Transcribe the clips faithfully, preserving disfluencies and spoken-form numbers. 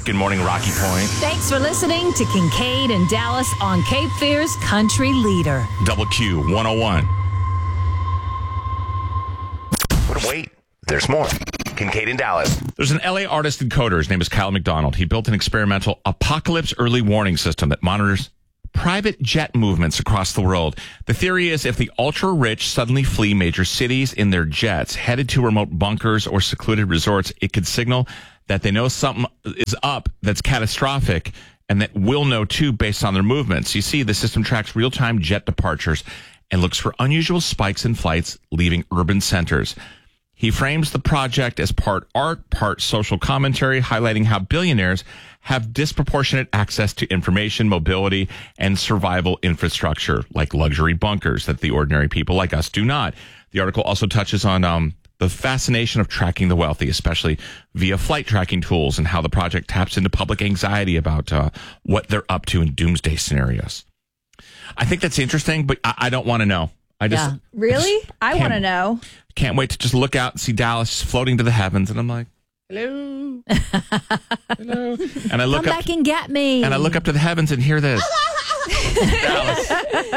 Good morning, Rocky Point. Thanks for listening to Kincaid and Dallas on Cape Fear's Country Leader. Double Q one oh one. But wait, there's more. Kincaid and Dallas. There's an L A artist and coder. His name is Kyle McDonald. He built an experimental apocalypse early warning system that monitors private jet movements across the world. The theory is if the ultra-rich suddenly flee major cities in their jets, headed to remote bunkers or secluded resorts, it could signal that they know something is up that's catastrophic and that we'll know too based on their movements. You see, the system tracks real-time jet departures and looks for unusual spikes in flights leaving urban centers. He frames the project as part art, part social commentary, highlighting how billionaires have disproportionate access to information, mobility, and survival infrastructure, like luxury bunkers that the ordinary people like us do not. The article also touches on um, the fascination of tracking the wealthy, especially via flight tracking tools, and how the project taps into public anxiety about uh, what they're up to in doomsday scenarios. I think that's interesting, but I, I don't want to know. I just Yeah. Really? I, I want to know. Can't wait to just look out and see Dallas floating to the heavens, and I'm like, hello, hello, and I look Come up back and get me. and I look up to the heavens and hear this. Dallas.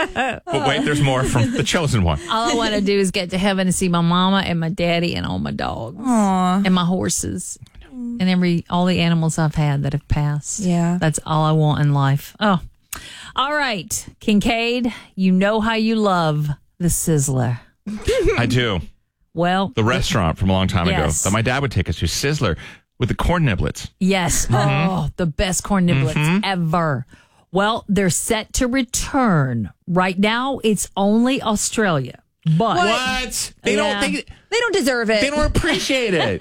But wait, there's more from The Chosen One. All I want to do is get to heaven and see my mama and my daddy and all my dogs Aw. and my horses and every all the animals I've had that have passed. Yeah. That's all I want in life. Oh, all right, Kincaid, you know how you love the Sizzler. I do. Well, The restaurant from a long time Yes. ago that my dad would take us to, Sizzler, with the corn niblets. yes. Oh, the best corn niblets ever. Well, they're set to return. Right now, it's only Australia. But What? They Yeah. don't. They, They don't deserve it. they don't appreciate it.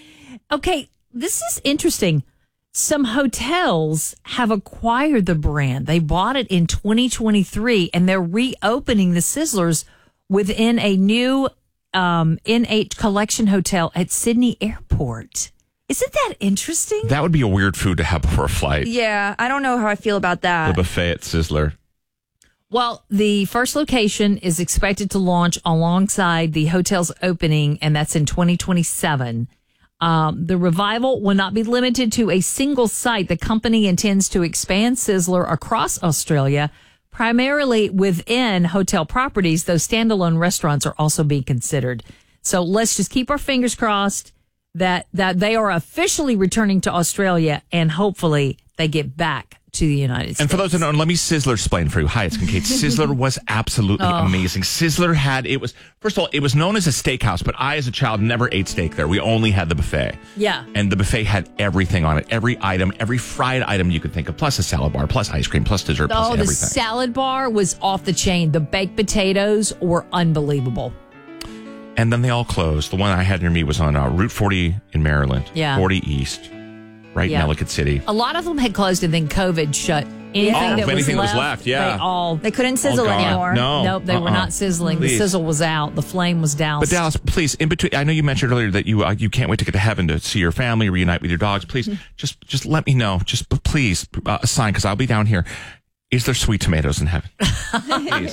okay, this is interesting. Some hotels have acquired the brand. They bought it in twenty twenty-three, and they're reopening the Sizzlers within a new um, N H Collection Hotel at Sydney Airport. Isn't that interesting? That would be a weird food to have before a flight. Yeah, I don't know how I feel about The that. buffet at Sizzler. Well, the first location is expected to launch alongside the hotel's opening, and that's in twenty twenty-seven. Um, the revival will not be limited to a single site. The company intends to expand Sizzler across Australia, primarily within hotel properties, though standalone restaurants are also being considered. So let's just keep our fingers crossed that, that they are officially returning to Australia, and hopefully they get back to the United States. And for those who don't know, let me Sizzler explain for you. Hi, it's Kincaid. Sizzler was absolutely Oh. amazing. Sizzler had, it was, first of all, it was known as a steakhouse, but I, as a child, never ate steak there. We only had the buffet. Yeah. And the buffet had everything on it. Every item, every fried item you could think of, plus a salad bar, plus ice cream, plus dessert, plus Oh, the everything. salad bar was off the chain. The baked potatoes were unbelievable. And then they all closed. The one I had near me was on uh, Route forty in Maryland. Yeah. forty East, right Yeah. in Ellicott City. A lot of them had closed, and then COVID shut anything Oh, that if was anything that left. was left, yeah. They all. They couldn't sizzle Oh, God. anymore. No. Nope, they were Uh-uh. not sizzling. Please. The sizzle was out. The flame was doused. But Dallas, please, in between, I know you mentioned earlier that you uh, you can't wait to get to heaven to see your family, reunite with your dogs. Please, just just let me know. Just p- please, uh, a sign, because I'll be down here. Is there sweet tomatoes in heaven? Please.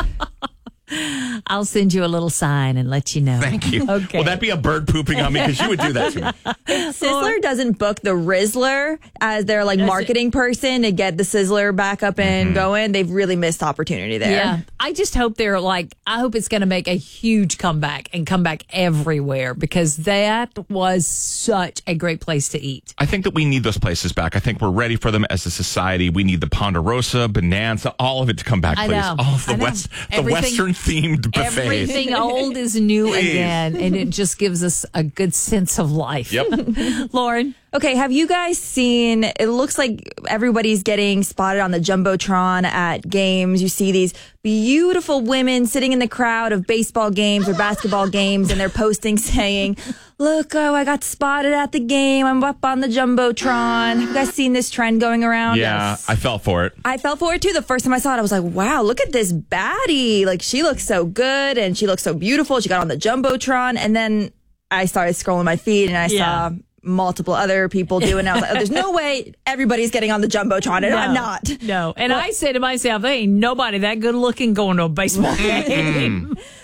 I'll send you a little sign and let you know. Thank you. Okay. Will that be a bird pooping on me? Because you would do that to me. Sizzler doesn't book the Rizzler as their like marketing person to get the Sizzler back up and going. They've really missed the opportunity there. Yeah. I just hope they're like, I hope it's going to make a huge comeback and come back everywhere, because that was such a great place to eat. I think that we need those places back. I think we're ready for them as a society. We need the Ponderosa, Bonanza, all of it to come back, I please. know. All of the I know. west, the Everything- Western themed buffets. Everything old is new Please. again, and it just gives us a good sense of life. Yep. Lauren? Okay, have you guys seen, it looks like everybody's getting spotted on the Jumbotron at games. You see these beautiful women sitting in the crowd of baseball games or basketball games, and they're posting saying, look, oh, I got spotted at the game. I'm up on the Jumbotron. Have you guys seen this trend going around? Yeah, I fell for it. I fell for it too. The first time I saw it, I was like, wow, look at this baddie. Like, she looks so good and she looks so beautiful. She got on the Jumbotron. And then I started scrolling my feed and I Yeah. saw multiple other people doing it. I was like, oh, there's no way everybody's getting on the Jumbotron, and I'm not. No. And I say to myself, there ain't nobody that good looking going to a baseball game.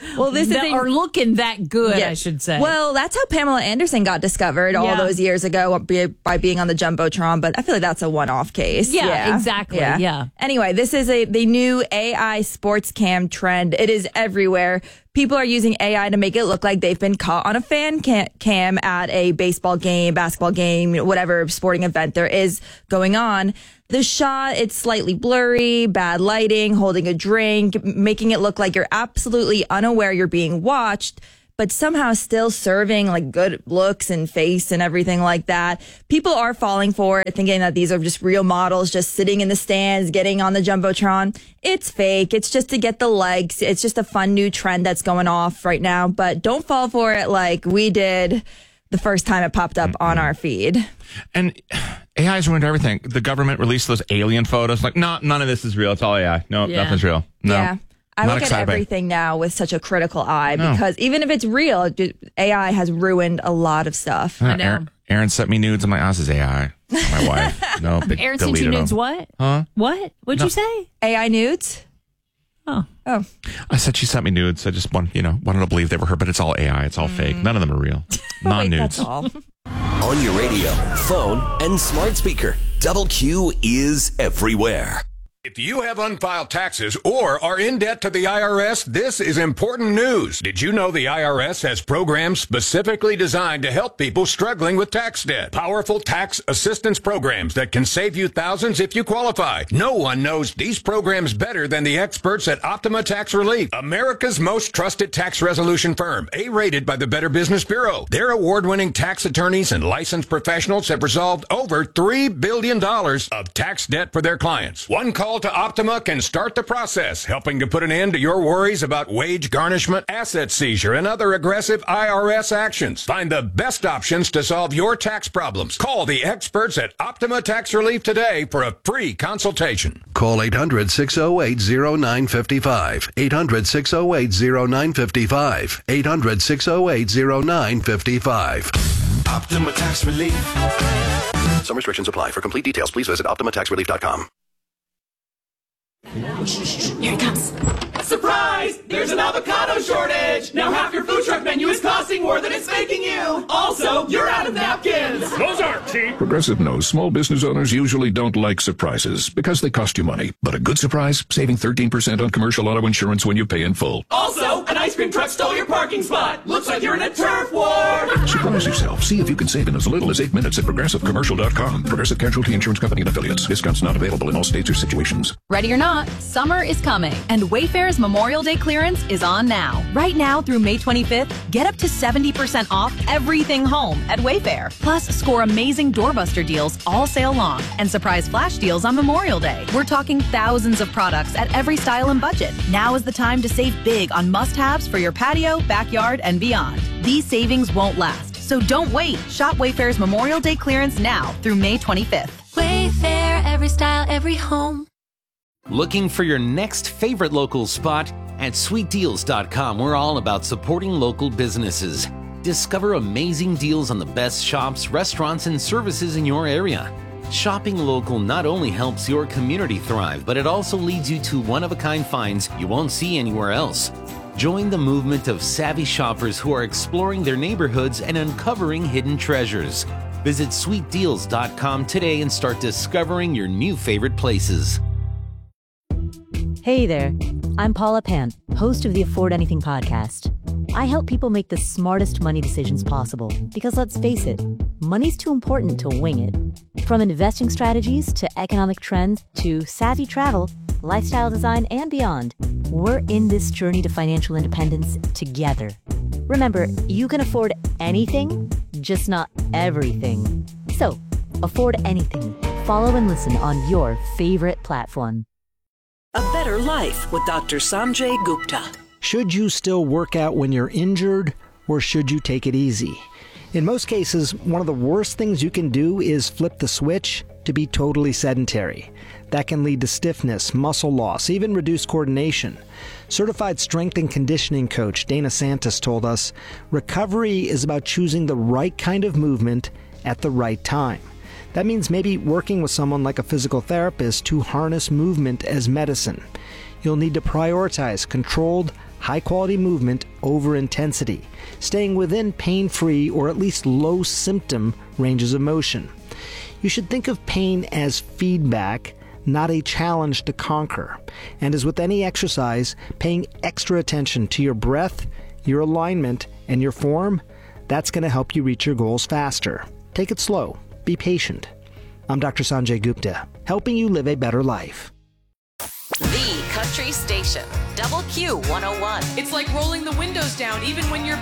Well, this that is a, are looking that good, Yeah. I should say. Well, that's how Pamela Anderson got discovered all Yeah. those years ago by by being on the Jumbotron. But I feel like that's a one-off case. Yeah, exactly. Yeah. Anyway, this is a the new A I sports cam trend. It is everywhere. People are using A I to make it look like they've been caught on a fan ca- cam at a baseball game, basketball game, whatever sporting event there is going on. The shot, it's slightly blurry, bad lighting, holding a drink, making it look like you're absolutely unaware you're being watched, but somehow still serving like good looks and face and everything like that. People are falling for it, thinking that these are just real models just sitting in the stands, getting on the Jumbotron. It's fake. It's just to get the likes. It's just a fun new trend that's going off right now, but don't fall for it like we did the first time it popped up mm-hmm. on our feed. And A I's ruined everything. The government released those alien photos. Like, no, none of this is real. It's all A I. No, Yeah. nothing's real. No. Yeah. I Not look at excited by it. everything now with such a critical eye No. because even if it's real, A I has ruined a lot of stuff. Uh, I know. Aaron, Aaron sent me nudes. I'm like, oh, this is A I. My wife. No, they Aaron sent you deleted nudes them. what? Huh? What? What'd No. you say? A I nudes? Oh. Oh. I said she sent me nudes. I just want, you know, wanted to believe they were her, but it's all A I. It's all fake. None of them are real. Non Wait, nudes. that's all. On your radio, phone, and smart speaker. Double Q is everywhere. If you have unfiled taxes or are in debt to the I R S, this is important news. Did you know the I R S has programs specifically designed to help people struggling with tax debt? Powerful tax assistance programs that can save you thousands if you qualify. No one knows these programs better than the experts at Optima Tax Relief, America's most trusted tax resolution firm, A-rated by the Better Business Bureau. Their award-winning tax attorneys and licensed professionals have resolved over three billion dollars of tax debt for their clients. One call to Optima can start the process, helping to put an end to your worries about wage garnishment, asset seizure, and other aggressive I R S actions. Find the best options to solve your tax problems. Call the experts at Optima Tax Relief today for a free consultation. Call eight hundred, six oh eight, oh nine five five. eight hundred, six oh eight, oh nine five five. eight hundred, six oh eight, oh nine five five. Optima Tax Relief. Some restrictions apply. For complete details, please visit optima tax relief dot com. Here it comes. Surprise! There's an avocado shortage! Now half your food truck menu is costing more than it's making you! Also, you're out of napkins! Those aren't cheap. Progressive knows small business owners usually don't like surprises because they cost you money. But a good surprise, saving thirteen percent on commercial auto insurance when you pay in full. Also, an ice cream truck stole your parking spot! Looks like you're in a turf war! Surprise yourself. See if you can save in as little as eight minutes at progressive commercial dot com. Progressive Casualty Insurance Company and affiliates. Discounts not available in all states or situations. Ready or not, summer is coming, and Wayfair's Memorial Day clearance is on now. Right now through May twenty-fifth, get up to seventy percent off everything home at Wayfair. Plus, score amazing doorbuster deals all sale long and surprise flash deals on Memorial Day. We're talking thousands of products at every style and budget. Now is the time to save big on must-haves for your patio, backyard, and beyond. These savings won't last, so don't wait. Shop Wayfair's Memorial Day clearance now through May twenty-fifth. Wayfair, every style, every home. Looking for your next favorite local spot? At sweet deals dot com, we're all about supporting local businesses. Discover amazing deals on the best shops, restaurants, and services in your area. Shopping local not only helps your community thrive, but it also leads you to one-of-a-kind finds you won't see anywhere else. Join the movement of savvy shoppers who are exploring their neighborhoods and uncovering hidden treasures. Visit sweet deals dot com today and start discovering your new favorite places. Hey there, I'm Paula Pant, host of the Afford Anything podcast. I help people make the smartest money decisions possible because, let's face it, money's too important to wing it. From investing strategies to economic trends to savvy travel, lifestyle design, and beyond, we're in this journey to financial independence together. Remember, you can afford anything, just not everything. So, afford anything. Follow and listen on your favorite platform. A Better Life with Doctor Sanjay Gupta. Should you still work out when you're injured, or should you take it easy? In most cases, one of the worst things you can do is flip the switch to be totally sedentary. That can lead to stiffness, muscle loss, even reduced coordination. Certified strength and conditioning coach Dana Santos told us, recovery is about choosing the right kind of movement at the right time. That means maybe working with someone like a physical therapist to harness movement as medicine. You'll need to prioritize controlled, high-quality movement over intensity, staying within pain-free or at least low-symptom ranges of motion. You should think of pain as feedback, not a challenge to conquer. And as with any exercise, paying extra attention to your breath, your alignment, and your form, that's going to help you reach your goals faster. Take it slow. Be patient. I'm Doctor Sanjay Gupta, helping you live a better life. The Country Station, Double Q one oh one. It's like rolling the windows down even when you're